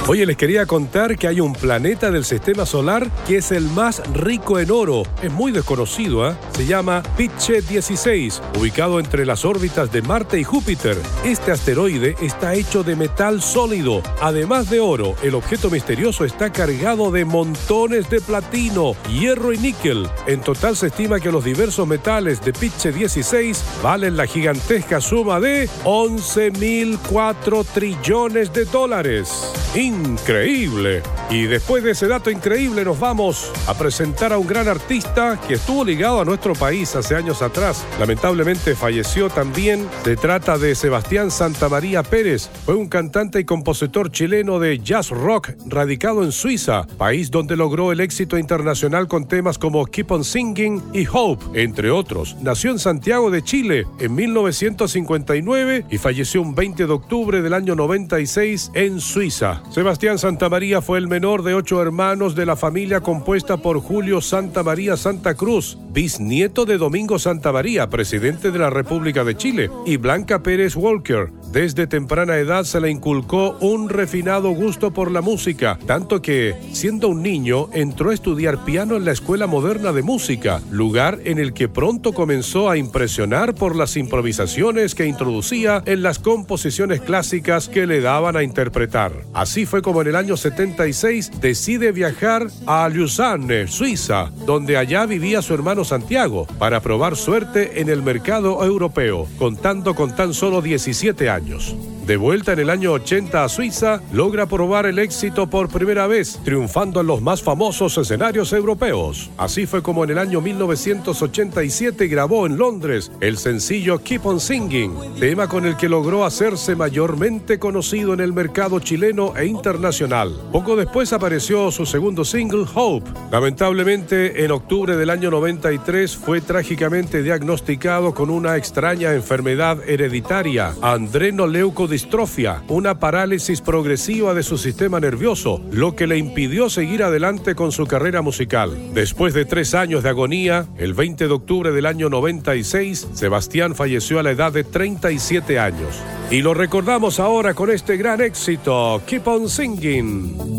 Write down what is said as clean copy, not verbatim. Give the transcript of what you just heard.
Oye, les quería contar que hay un planeta del sistema solar que es el más rico en oro. Es muy desconocido, ¿eh? Se llama Picche 16, ubicado entre las órbitas de Marte y Júpiter. Este asteroide está hecho de metal sólido. Además de oro, el objeto misterioso está cargado de montones de platino, hierro y níquel. En total se estima que los diversos metales de Picche 16 valen la gigantesca suma de 11.004 trillones de dólares. ¡Increíble! Y después de ese dato increíble nos vamos a presentar a un gran artista que estuvo ligado a nuestro país hace años atrás. Lamentablemente falleció también. Se trata de Sebastián Santamaría Pérez. Fue un cantante y compositor chileno de jazz rock radicado en Suiza, país donde logró el éxito internacional con temas como Keep on Singing y Hope, entre otros. Nació en Santiago de Chile en 1959 y falleció un 20 de octubre del año 96 en Suiza. Sebastián Santamaría fue el menor de 8 hermanos de la familia compuesta por Julio Santamaría Santa Cruz, bisnieto de Domingo Santamaría, presidente de la República de Chile, y Blanca Pérez Walker. Desde temprana edad se le inculcó un refinado gusto por la música, tanto que, siendo un niño, entró a estudiar piano en la Escuela Moderna de Música, lugar en el que pronto comenzó a impresionar por las improvisaciones que introducía en las composiciones clásicas que le daban a interpretar. Así fue como en el año 76 decide viajar a Lausanne, Suiza, donde allá vivía su hermano Santiago, para probar suerte en el mercado europeo, contando con tan solo 17 años. De vuelta en el año 80 a Suiza, logra probar el éxito por primera vez, triunfando en los más famosos escenarios europeos. Así fue como en el año 1987 grabó en Londres el sencillo Keep on Singing, tema con el que logró hacerse mayormente conocido en el mercado chileno e internacional. Poco después apareció su segundo single, Hope. Lamentablemente, en octubre del año 93 fue trágicamente diagnosticado con una extraña enfermedad hereditaria, adrenoleucodistrofia, una parálisis progresiva de su sistema nervioso, lo que le impidió seguir adelante con su carrera musical. Después de 3 años de agonía, el 20 de octubre del año 96, Sebastián falleció a la edad de 37 años. Y lo recordamos ahora con este gran éxito, Keep on Singing.